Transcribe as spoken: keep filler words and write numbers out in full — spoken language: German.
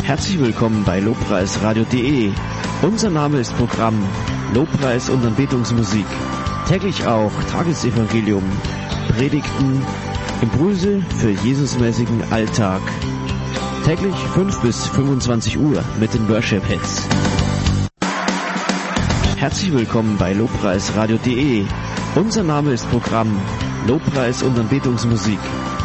Herzlich willkommen bei Lobpreisradio punkt de. Unser Name ist Programm Lobpreis und Anbetungsmusik. Täglich auch Tagesevangelium, Predigten, Impulse für Jesusmäßigen Alltag. Täglich fünf bis fünfundzwanzig Uhr mit den Worship Hits. Herzlich willkommen bei Lobpreisradio punkt de. Unser Name ist Programm Lobpreis und Anbetungsmusik.